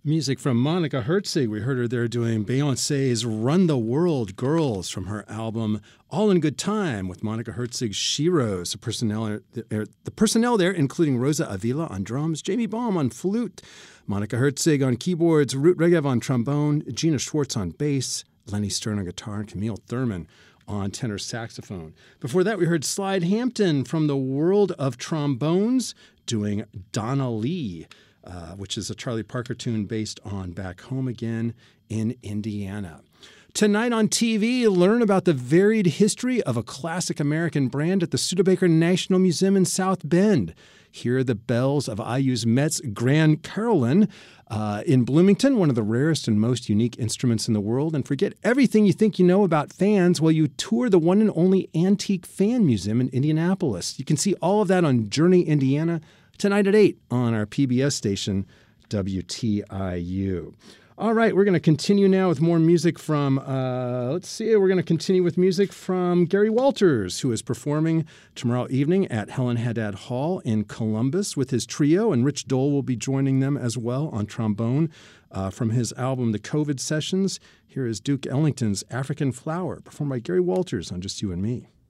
Music from Monica Herzig. We heard her there doing Beyoncé's Run the World Girls from her album All in Good Time with Monica Herzig's Sheroes. The personnel there, including Rosa Avila on drums, Jamie Baum on flute, Monica Herzig on keyboards, Ruth Regev on trombone, Gina Schwartz on bass, Lenny Stern on guitar, and Camille Thurman on tenor saxophone. Before that, we heard Slide Hampton from the World of Trombones doing Donna Lee, which is a Charlie Parker tune based on Back Home Again in Indiana. Tonight on TV, learn about the varied history of a classic American brand at the Studebaker National Museum in South Bend. Hear the bells of IU's Met's Grand Carillon in Bloomington, one of the rarest and most unique instruments in the world. And forget everything you think you know about fans while you tour the one and only Antique Fan Museum in Indianapolis. You can see all of that on Journey Indiana tonight at 8 on our PBS station, WTIU. All right, we're going to continue now with more music from, we're going to continue with music from Gary Walters, who is performing tomorrow evening at Helen Haddad Hall in Columbus with his trio, and Rich Dole will be joining them as well on trombone from his album, The COVID Sessions. Here is Duke Ellington's African Flower, performed by Gary Walters on Just You and Me.